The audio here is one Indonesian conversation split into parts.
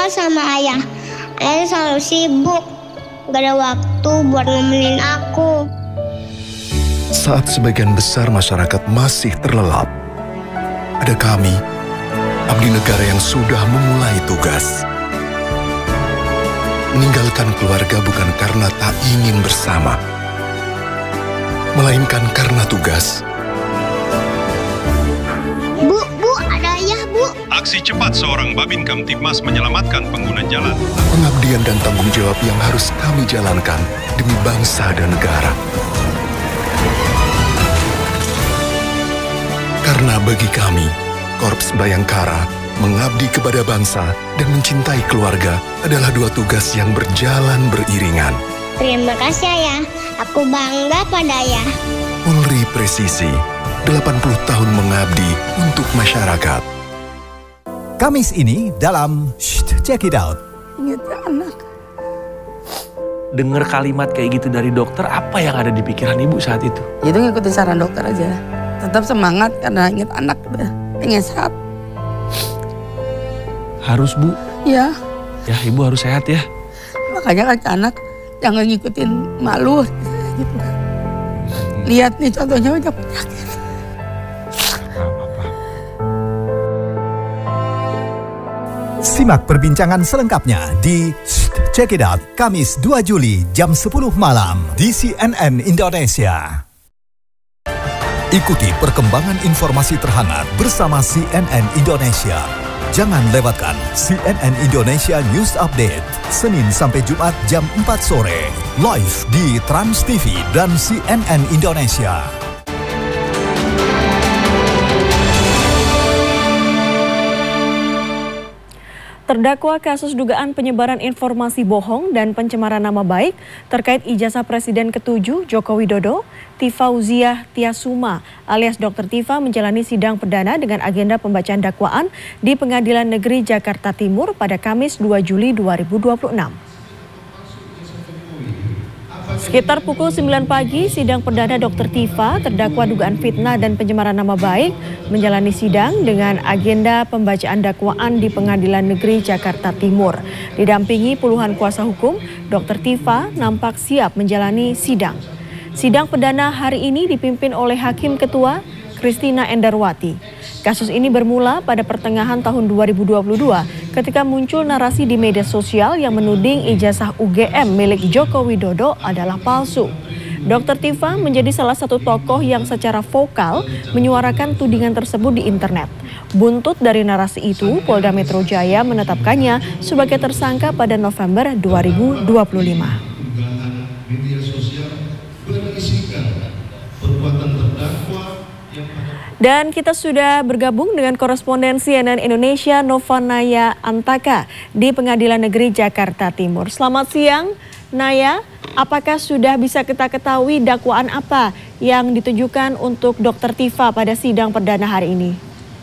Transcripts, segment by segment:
kesal sama ayah. Ayah selalu sibuk, gak ada waktu buat nemenin aku. Saat sebagian besar masyarakat masih terlelap, ada kami, abdi negara yang sudah memulai tugas. Meninggalkan keluarga bukan karena tak ingin bersama, melainkan karena tugas. Bu, ada ayah, Bu. Aksi cepat seorang Babin Kamtibmas menyelamatkan pengguna jalan. Pengabdian dan tanggung jawab yang harus kami jalankan demi bangsa dan negara. Karena bagi kami, Korps Bayangkara, mengabdi kepada bangsa dan mencintai keluarga adalah dua tugas yang berjalan beriringan. Terima kasih ayah, aku bangga pada ayah. Polri Presisi, 80 tahun mengabdi untuk masyarakat. Kamis ini dalam Check It Out. Ingat anak. Dengar kalimat kayak gitu dari dokter, apa yang ada di pikiran ibu saat itu? Itu ngikutin saran dokter aja. Tetap semangat karena ingat anak, pengen sehat. Harus, Bu. Ya. Ya, ibu harus sehat ya. Makanya kan ke anak jangan ngikutin malu gitu. Lihat nih contohnya udah penyakit. Simak perbincangan selengkapnya di Check It Out, Kamis 2 Juli jam 10 malam di CNN Indonesia. Ikuti perkembangan informasi terhangat bersama CNN Indonesia. Jangan lewatkan CNN Indonesia News Update, Senin sampai Jumat jam 4 sore, live di Trans TV dan CNN Indonesia. Terdakwa kasus dugaan penyebaran informasi bohong dan pencemaran nama baik terkait ijazah Presiden ke-7 Joko Widodo, Tifauziah Tiasuma alias Dr. Tifa menjalani sidang perdana dengan agenda pembacaan dakwaan di Pengadilan Negeri Jakarta Timur pada Kamis 2 Juli 2026. Sekitar pukul 9 pagi, sidang perdana Dr. Tifa, terdakwa dugaan fitnah dan pencemaran nama baik, menjalani sidang dengan agenda pembacaan dakwaan di Pengadilan Negeri Jakarta Timur. Didampingi puluhan kuasa hukum, Dr. Tifa nampak siap menjalani sidang. Sidang perdana hari ini dipimpin oleh Hakim Ketua Christina Endarwati. Kasus ini bermula pada pertengahan tahun 2022 ketika muncul narasi di media sosial yang menuding ijazah UGM milik Joko Widodo adalah palsu. Dr. Tifa menjadi salah satu tokoh yang secara vokal menyuarakan tudingan tersebut di internet. Buntut dari narasi itu, Polda Metro Jaya menetapkannya sebagai tersangka pada November 2025. Dan kita sudah bergabung dengan koresponden CNN Indonesia Nova Naya Antaka di Pengadilan Negeri Jakarta Timur. Selamat siang, Naya. Apakah sudah bisa kita ketahui dakwaan apa yang ditujukan untuk Dr. Tifa pada sidang perdana hari ini?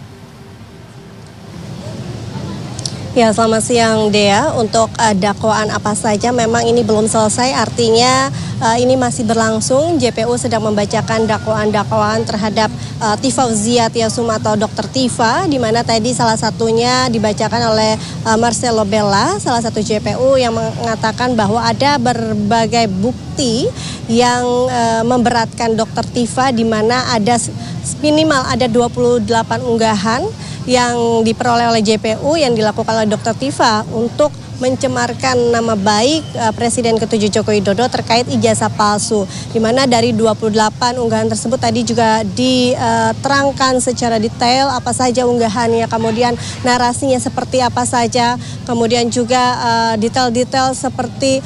Ya, selamat siang Dea. Untuk dakwaan apa saja memang ini belum selesai, artinya ini masih berlangsung. JPU sedang membacakan dakwaan-dakwaan terhadap Tifauziah Tiasuma atau Dr. Tifa, di mana tadi salah satunya dibacakan oleh Marcelo Bella, salah satu JPU yang mengatakan bahwa ada berbagai bukti yang memberatkan Dr. Tifa, di mana ada minimal ada 28 unggahan yang diperoleh oleh JPU yang dilakukan oleh Dr. Tifa untuk mencemarkan nama baik Presiden ke-7 Joko Widodo terkait ijazah palsu. Di mana dari 28 unggahan tersebut tadi juga diterangkan secara detail apa saja unggahannya, kemudian narasinya seperti apa saja, kemudian juga detail-detail seperti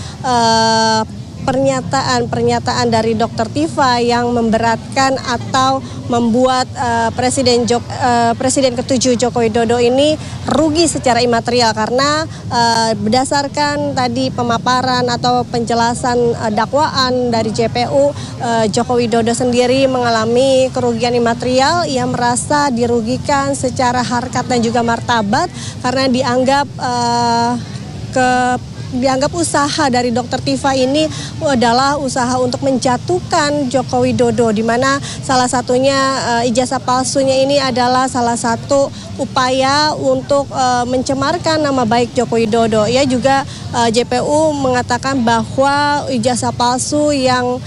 pernyataan dari Dr. Tifa yang memberatkan atau membuat Presiden ke-7 Joko Widodo ini rugi secara imaterial karena berdasarkan tadi pemaparan atau penjelasan dakwaan dari JPU, Joko Widodo sendiri mengalami kerugian imaterial. Ia merasa dirugikan secara harkat dan juga martabat karena dianggap dianggap usaha dari Dr. Tifa ini adalah usaha untuk menjatuhkan Joko Widodo, di mana salah satunya ijazah palsunya ini adalah salah satu upaya untuk mencemarkan nama baik Joko Widodo. Ia juga JPU mengatakan bahwa ijazah palsu yang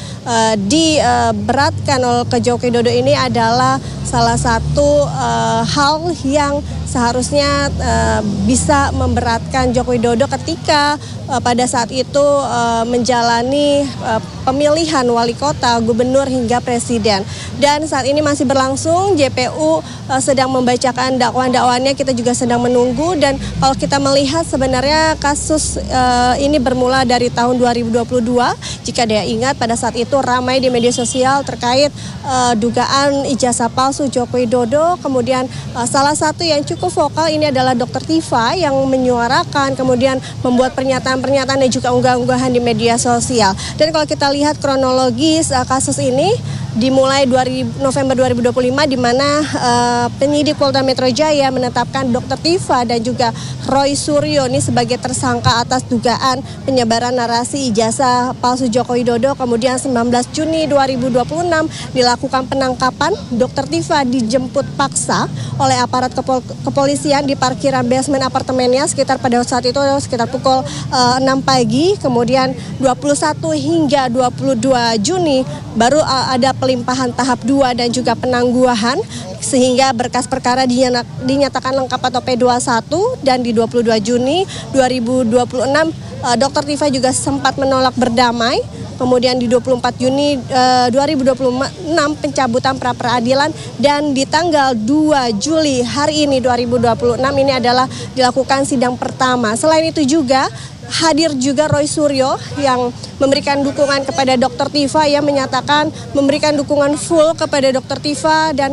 diberatkan oleh ke Joko Widodo ini adalah salah satu hal yang seharusnya bisa memberatkan Joko Widodo ketika pada saat itu menjalani pemilihan wali kota, gubernur hingga presiden. Dan saat ini masih berlangsung, JPU sedang membacakan dakwaan-dakwaannya, kita juga sedang menunggu. Dan kalau kita melihat sebenarnya kasus ini bermula dari tahun 2022. Jika dia ingat pada saat itu ramai di media sosial terkait dugaan ijazah palsu Joko Widodo. Kemudian salah satu yang cukup vokal ini adalah Dr. Tifa yang menyuarakan, kemudian membuat pernyataan-pernyataan dan juga unggah-unggahan di media sosial. Dan kalau kita lihat kronologis kasus ini dimulai November 2025 di mana penyidik Polda Metro Jaya menetapkan Dr. Tifa dan juga Roy Suryo ini sebagai tersangka atas dugaan penyebaran narasi ijazah palsu Joko Widodo. Kemudian 19 Juni 2026 dilakukan penangkapan. Dr. Tifa dijemput paksa oleh aparat kepolisian di parkiran basement apartemennya sekitar pada saat itu sekitar pukul 6 pagi. Kemudian 21 hingga 22 Juni baru ada pelimpahan tahap 2 dan juga penangguhan sehingga berkas perkara dinyatakan lengkap atau P21. Dan di 22 Juni 2026 Dr. Tifa juga sempat menolak berdamai. Kemudian di 24 Juni 2026 pencabutan pra-peradilan, dan di tanggal 2 Juli hari ini 2026 ini adalah dilakukan sidang pertama. Selain itu juga hadir juga Roy Suryo yang memberikan dukungan kepada Dr. Tifa, yang menyatakan memberikan dukungan full kepada Dr. Tifa dan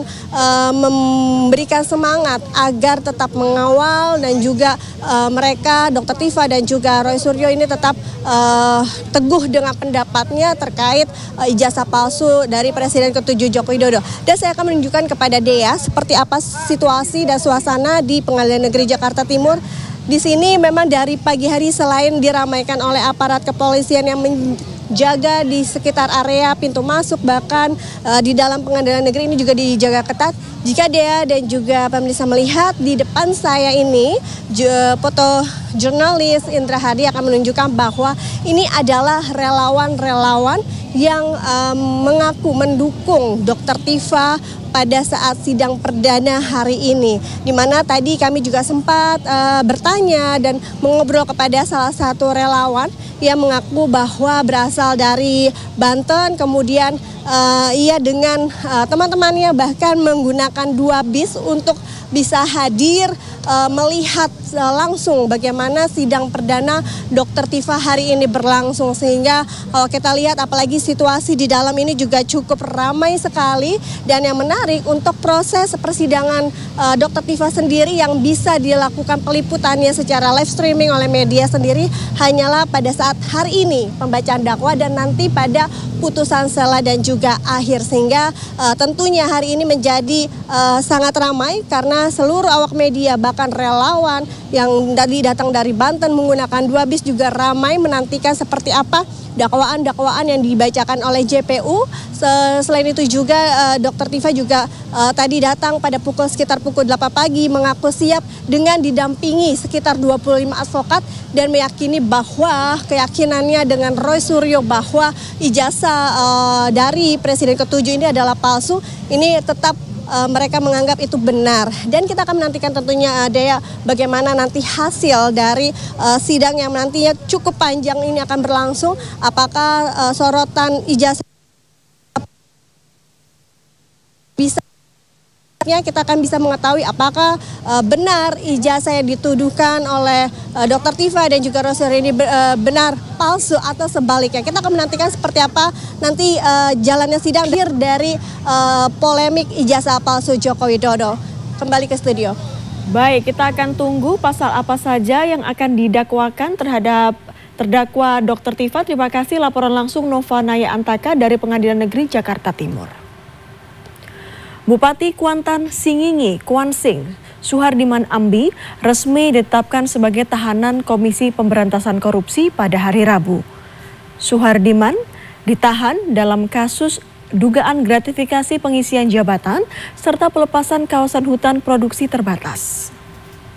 memberikan semangat agar tetap mengawal, dan juga mereka Dr. Tifa dan juga Roy Suryo ini tetap teguh dengan pendapatnya terkait ijazah palsu dari Presiden ke-7 Joko Widodo. Dan saya akan menunjukkan kepada Dea seperti apa situasi dan suasana di Pengadilan Negeri Jakarta Timur. Di sini memang dari pagi hari selain diramaikan oleh aparat kepolisian yang menjaga di sekitar area pintu masuk, bahkan di dalam pengadilan negeri ini juga dijaga ketat. Jika Dea dan juga pemirsa melihat di depan saya ini, foto jurnalis Indra Hadi akan menunjukkan bahwa ini adalah relawan-relawan yang mengaku mendukung Dr. Tifa pada saat sidang perdana hari ini, di mana tadi kami juga sempat bertanya dan mengobrol kepada salah satu relawan yang mengaku bahwa berasal dari Banten, kemudian ia dengan teman-temannya bahkan menggunakan 2 bis untuk bisa hadir melihat langsung bagaimana sidang perdana Dr. Tifa hari ini berlangsung. Sehingga kalau kita lihat apalagi situasi di dalam ini juga cukup ramai sekali. Dan yang menarik untuk proses persidangan Dr. Tifa sendiri yang bisa dilakukan peliputannya secara live streaming oleh media sendiri hanyalah pada saat hari ini pembacaan dakwa dan nanti pada putusan sela dan juga akhir. Sehingga tentunya hari ini menjadi sangat ramai karena seluruh awak media bahkan relawan yang tadi datang dari Banten menggunakan 2 bis juga ramai menantikan seperti apa dakwaan-dakwaan yang dibacakan oleh JPU. Selain itu juga Dr. Tifa juga tadi datang pada sekitar pukul 8 pagi mengaku siap dengan didampingi sekitar 25 advokat dan meyakini bahwa keyakinannya dengan Roy Suryo bahwa ijazah dari Presiden ke-7 ini adalah palsu, ini tetap mereka menganggap itu benar. Dan kita akan menantikan tentunya Dea bagaimana nanti hasil dari sidang yang nantinya cukup panjang ini akan berlangsung. Apakah sorotan ijazah bisa, kita akan bisa mengetahui apakah benar ijazah yang dituduhkan oleh Dr. Tifa dan juga Roy Suryo ini benar palsu atau sebaliknya. Kita akan menantikan seperti apa nanti jalannya sidang dari polemik ijazah palsu Joko Widodo. Kembali ke studio. Baik, kita akan tunggu pasal apa saja yang akan didakwakan terhadap terdakwa Dr. Tifa. Terima kasih laporan langsung Nova Naya Antaka dari Pengadilan Negeri Jakarta Timur. Bupati Kuantan Singingi, Kuan Sing, Suhardiman Ambi resmi ditetapkan sebagai tahanan Komisi Pemberantasan Korupsi pada hari Rabu. Suhardiman ditahan dalam kasus dugaan gratifikasi pengisian jabatan serta pelepasan kawasan hutan produksi terbatas.